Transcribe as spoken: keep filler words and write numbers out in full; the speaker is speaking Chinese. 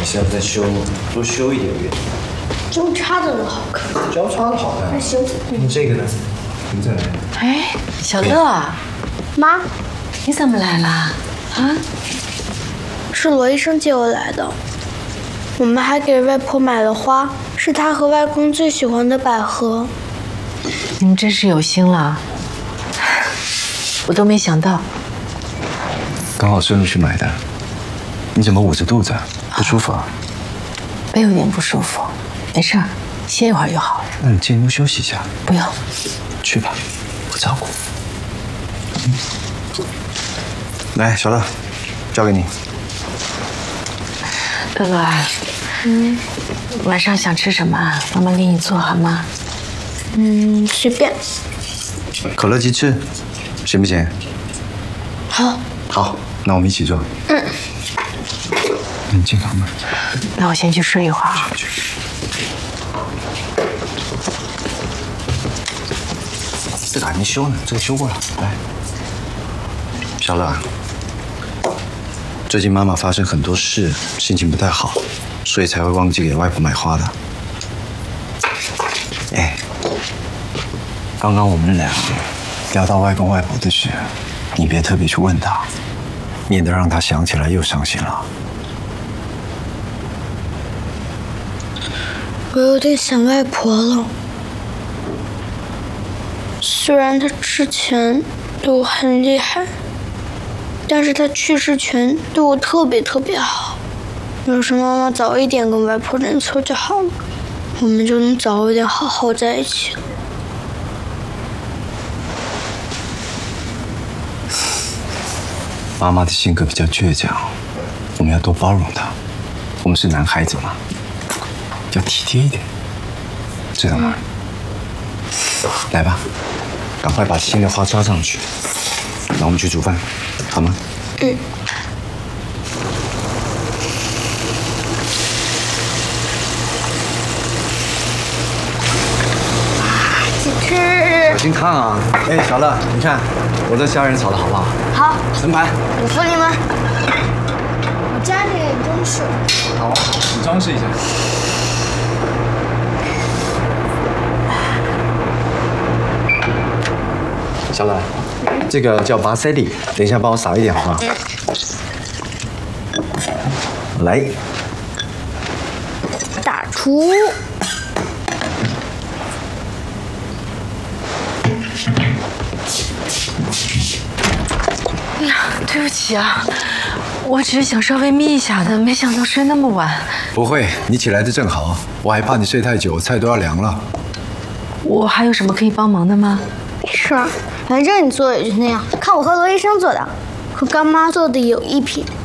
下次再修，多修一点点。 交叉的都好看。 交叉的好看。 那行。 那这个呢？你再来。 哎，小乐， 妈， 你怎么来了？啊？ 是罗医生接我来的。我们还给外婆买了花，是她和外公最喜欢的百合。 你们真是有心了，我都没想到。 刚好顺路去买的。你怎么捂着肚子？不舒服啊？ 背有点不舒服，没事儿，歇一会儿就好了。 那你进屋休息一下。 不用， 去吧，我照顾。嗯、来，小乐，交给你。 乐乐，嗯，晚上想吃什么？妈妈给你做好吗？ 嗯，随便。 可乐鸡翅，行不行？ 好。 好，那我们一起做。嗯。你进房吧。 那我先去睡一会儿啊。 去。这个还没修呢，这个修过了。来，小乐，最近妈妈发生很多事，心情不太好，所以才会忘记给外婆买花的。哎，刚刚我们俩聊到外公外婆的事，你别特别去问他，免得让他想起来又伤心了。 我有点想外婆了。虽然她之前对我很厉害，但是她去世前对我特别特别好。要是妈妈早一点跟外婆认错就好了，我们就能早一点好好在一起了。 妈妈的性格比较倔强，我们要多包容她。我们是男孩子嘛，要体贴一点，知道吗？嗯、来吧，赶快把新的花插上去，那我们去煮饭，好吗？ 嗯。 小心烫啊！哎，小乐，你看我这虾仁炒的好不好？ 好， 盛盘。 我服你们。我加点装饰。 好，你装饰一下。小乐，这个叫巴塞里，等一下帮我撒一点好不好？来。 大厨。 哎呀，对不起啊，我只是想稍微眯一下的，没想到睡那么晚。 不会，你起来的正好，我还怕你睡太久，菜都要凉了。 我还有什么可以帮忙的吗？ 是，反正你做的也就那样。看我和罗医生做的，和干妈做的有一拼。